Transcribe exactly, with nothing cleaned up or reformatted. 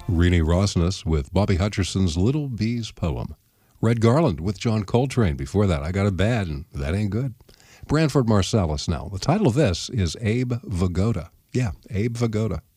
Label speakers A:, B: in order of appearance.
A: Renee Rosnes with Bobby Hutcherson's Little Bees poem. Red Garland with John Coltrane. Before that, I Got a Bad, and that ain't good. Branford Marsalis now. The title of this is Abe Vigoda. Yeah, Abe Vigoda.